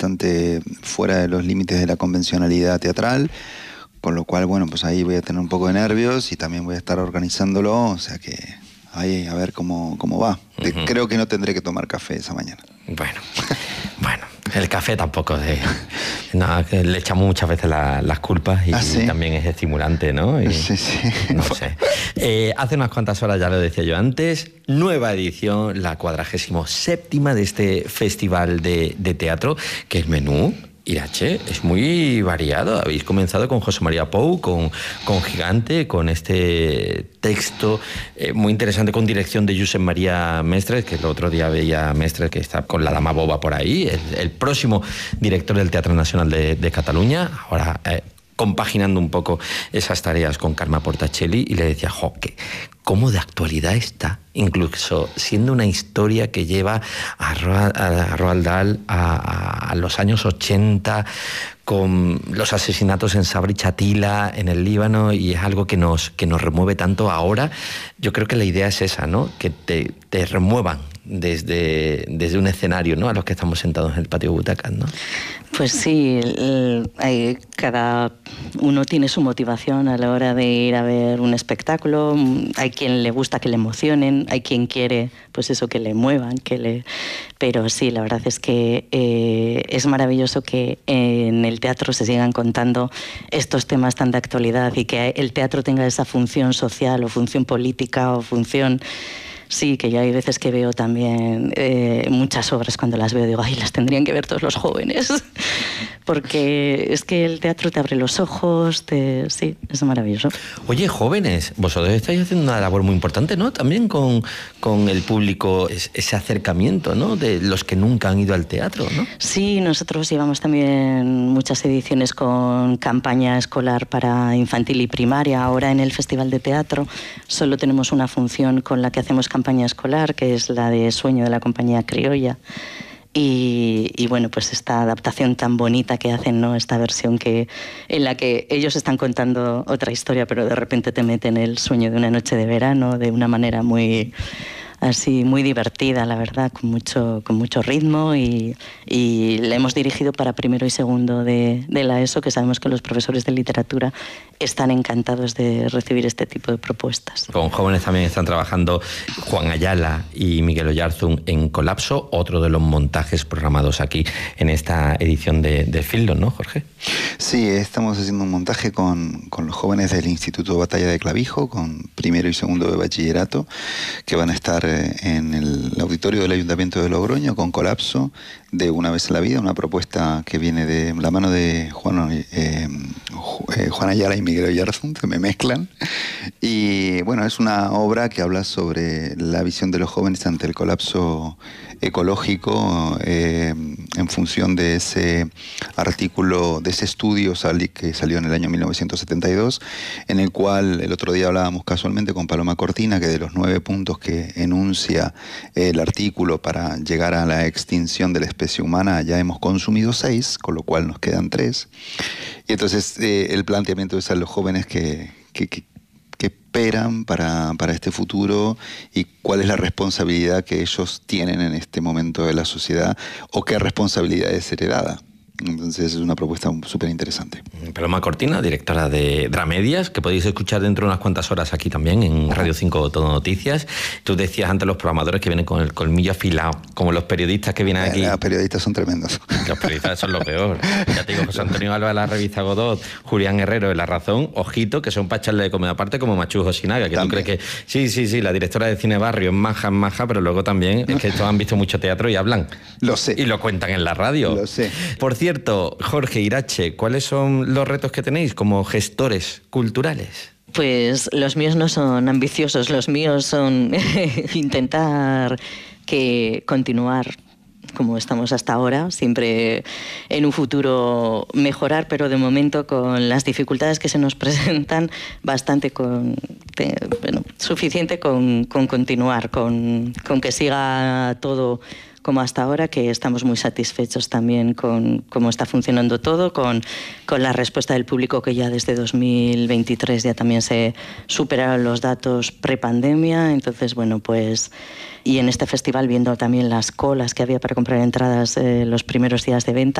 bastante fuera de los límites de la convencionalidad teatral, con lo cual, bueno, pues ahí voy a tener un poco de nervios y también voy a estar organizándolo, o sea que ahí a ver cómo va. Uh-huh. Creo que no tendré que tomar café esa mañana. Bueno, el café tampoco no, le echamos muchas veces las culpas y, ¿sí? Y también es estimulante, ¿no? Y, sí. No sé. Hace unas cuantas horas, ya lo decía yo antes, nueva edición, la 47ª de este festival de teatro, que el menú, Irache, es muy variado. Habéis comenzado con José María Pou, con Gigante, con este texto muy interesante, con dirección de Josep María Mestres, que el otro día veía Mestres, que está con La Dama Boba por ahí, el próximo director del Teatro Nacional de Cataluña, ahora compaginando un poco esas tareas con Carme Portacelli, y le decía, cómo de actualidad está, incluso siendo una historia que lleva a Roald Dahl a los años 80, con los asesinatos en Sabri Chatila, en el Líbano, y es algo que nos remueve tanto ahora. Yo creo que la idea es esa, ¿no? Que te remuevan desde un escenario, ¿no? A los que estamos sentados en el patio de butacas, ¿no? Pues sí, cada uno tiene su motivación a la hora de ir a ver un espectáculo. Hay quien le gusta que le emocionen, hay quien quiere, pues eso, que le muevan, pero sí, la verdad es que es maravilloso que en el teatro se sigan contando estos temas tan de actualidad y que el teatro tenga esa función social o función política o función... Sí, que yo hay veces que veo también muchas obras, cuando las veo digo, las tendrían que ver todos los jóvenes, porque es que el teatro te abre los ojos, sí, es maravilloso. Oye, jóvenes, vosotros estáis haciendo una labor muy importante, ¿no? También con el público, ese acercamiento, ¿no? De los que nunca han ido al teatro, ¿no? Sí, nosotros llevamos también muchas ediciones con campaña escolar para infantil y primaria. Ahora en el Festival de Teatro solo tenemos una función con la que hacemos campaña escolar, que es la de Sueño de la Compañía Criolla. Y bueno, pues esta adaptación tan bonita que hacen, ¿no? Esta versión en la que ellos están contando otra historia, pero de repente te meten el sueño de una noche de verano de una manera muy divertida, la verdad, con mucho ritmo, y la hemos dirigido para primero y segundo de la ESO, que sabemos que los profesores de literatura están encantados de recibir este tipo de propuestas. Con jóvenes también están trabajando Juan Ayala y Miguel Oyarzún en Colapso, otro de los montajes programados aquí en esta edición de Fildon, ¿no, Jorge? Sí, estamos haciendo un montaje con los jóvenes del Instituto Batalla de Clavijo, con primero y segundo de bachillerato, que van a estar en el auditorio del Ayuntamiento de Logroño con Colapso, de Una vez en la vida, una propuesta que viene de la mano de Juan Ayala y Miguel Oyarzún, que me mezclan. Y bueno, es una obra que habla sobre la visión de los jóvenes ante el colapso ecológico, en función de ese artículo, de ese estudio que salió en el año 1972, en el cual el otro día hablábamos casualmente con Paloma Cortina, que de los 9 puntos que enuncia el artículo para llegar a la extinción de la especie humana ya hemos consumido 6, con lo cual nos quedan 3. Y entonces el planteamiento es a los jóvenes que esperan para este futuro, y cuál es la responsabilidad que ellos tienen en este momento de la sociedad, o qué responsabilidad es heredada. Entonces es una propuesta súper interesante. Paloma Cortina, directora de Dramedias, que podéis escuchar dentro de unas cuantas horas aquí también en Radio 5 Todo Noticias. Tú decías antes los programadores que vienen con el colmillo afilado, como los periodistas que vienen aquí. Los periodistas son tremendos. Los periodistas son lo peor. Ya te digo, José Antonio Alba de la revista Godot, Julián Herrero de La Razón, ojito, que son para echarle de comer aparte, como Machujo Sinaga, que también. Tú crees que sí, la directora de Cine Barrio es maja, pero luego también es que estos han visto mucho teatro y hablan. Lo sé. Y lo cuentan en la radio. Lo sé. Por cierto, Jorge, Irache, ¿cuáles son los retos que tenéis como gestores culturales? Pues los míos no son ambiciosos, los míos son intentar continuar como estamos hasta ahora, siempre en un futuro mejorar, pero de momento con las dificultades que se nos presentan, suficiente con continuar, con que siga todo como hasta ahora, que estamos muy satisfechos también con cómo está funcionando todo, con la respuesta del público, que ya desde 2023 ya también se superaron los datos prepandemia. Entonces, bueno, pues, y en este festival viendo también las colas que había para comprar entradas los primeros días de venta,